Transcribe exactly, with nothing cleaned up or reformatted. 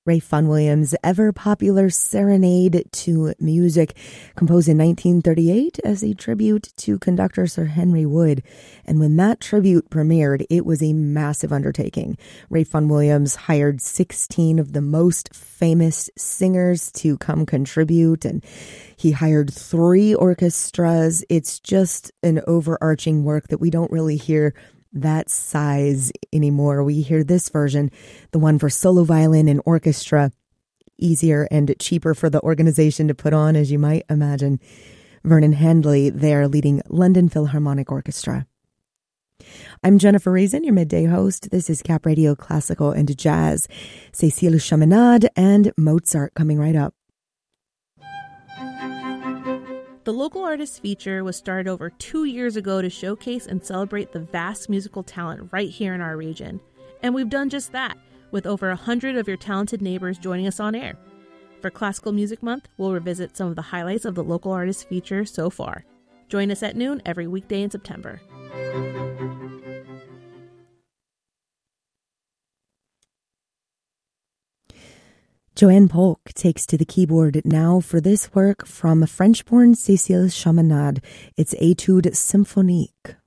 Ray Vaughan Williams' ever-popular Serenade to Music, composed in nineteen thirty-eight as a tribute to conductor Sir Henry Wood. And when that tribute premiered, it was a massive undertaking. Ray Vaughan Williams hired sixteen of the most famous singers to come contribute, and he hired three orchestras. It's just an overarching work that we don't really hear that size anymore. We hear this version, the one for solo violin and orchestra, easier and cheaper for the organization to put on, as you might imagine. Vernon Handley there leading London Philharmonic Orchestra. I'm Jennifer Reason, your midday host. This is Cap Radio Classical and Jazz. Cécile Chaminade and Mozart coming right up. The Local Artists Feature was started over two years ago to showcase and celebrate the vast musical talent right here in our region. And we've done just that, with over one hundred of your talented neighbors joining us on air. For Classical Music Month, we'll revisit some of the highlights of the Local Artists Feature so far. Join us at noon every weekday in September. Joanne Polk takes to the keyboard now for this work from French-born Cécile Chaminade. It's Etude Symphonique.